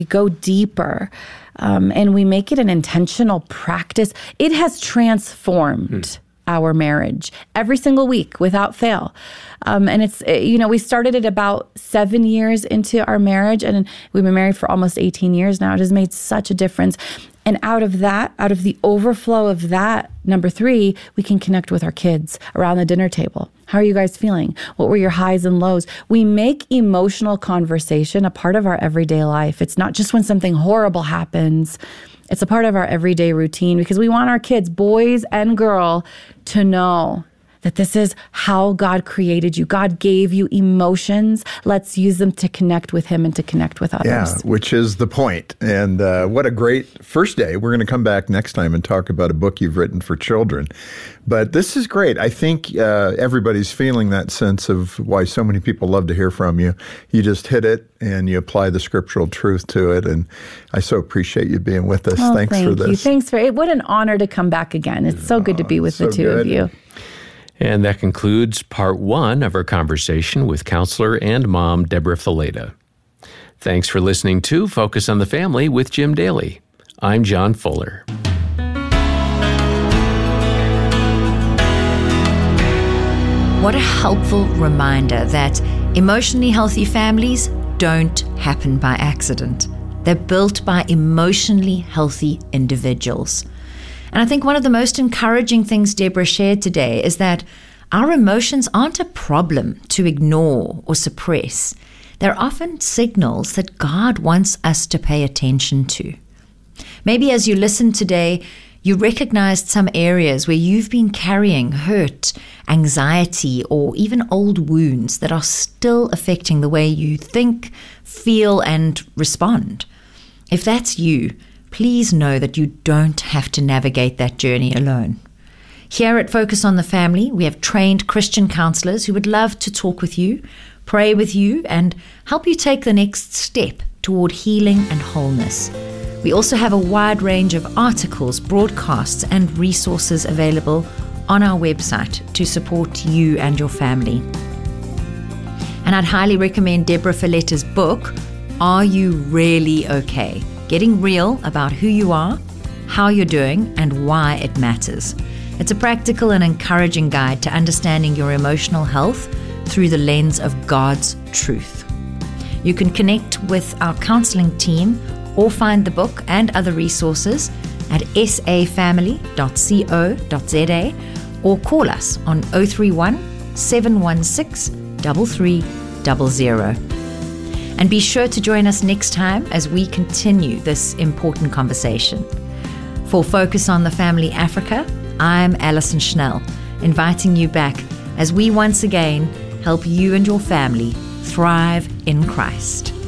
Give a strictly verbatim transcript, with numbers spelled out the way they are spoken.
We go deeper, um, and we make it an intentional practice. It has transformed mm. our marriage every single week without fail. Um, and it's, you know, we started it about seven years into our marriage, and we've been married for almost eighteen years now. It has made such a difference. And out of that, out of the overflow of that, number three, we can connect with our kids around the dinner table. How are you guys feeling? What were your highs and lows? We make emotional conversation a part of our everyday life. It's not just when something horrible happens. It's a part of our everyday routine because we want our kids, boys and girl, to know that this is how God created you. God gave you emotions. Let's use them to connect with Him and to connect with others. Yeah, which is the point. And uh, what a great first day. We're going to come back next time and talk about a book you've written for children. But this is great. I think uh, everybody's feeling that sense of why so many people love to hear from you. You just hit it and you apply the scriptural truth to it. And I so appreciate you being with us. Oh, Thanks thank for this. You. Thanks for it. What an honor to come back again. It's so good to be with so the two good. of you. And that concludes part one of our conversation with counselor and mom, Deborah Fileta. Thanks for listening to Focus on the Family with Jim Daly. I'm John Fuller. What a helpful reminder that emotionally healthy families don't happen by accident. They're built by emotionally healthy individuals. And I think one of the most encouraging things Deborah shared today is that our emotions aren't a problem to ignore or suppress. They're often signals that God wants us to pay attention to. Maybe as you listen today, you recognized some areas where you've been carrying hurt, anxiety, or even old wounds that are still affecting the way you think, feel, and respond. If that's you, please know that you don't have to navigate that journey alone. Here at Focus on the Family, we have trained Christian counselors who would love to talk with you, pray with you, and help you take the next step toward healing and wholeness. We also have a wide range of articles, broadcasts, and resources available on our website to support you and your family. And I'd highly recommend Deborah Fileta's book, Are You Really Okay? Getting real about who you are, how you're doing, and why it matters. It's a practical and encouraging guide to understanding your emotional health through the lens of God's truth. You can connect with our counseling team or find the book and other resources at s a family dot co dot z a or call us on oh three one, seven one six, three three zero zero. And be sure to join us next time as we continue this important conversation. For Focus on the Family Africa, I'm Alison Schnell, inviting you back as we once again help you and your family thrive in Christ.